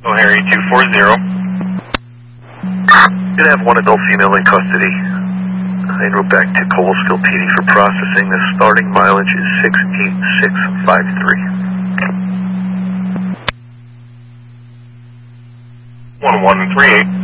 O'Harry 240. Gonna have one adult female in custody. En route back to Colesville PD for processing. The starting mileage is 68653. 1138.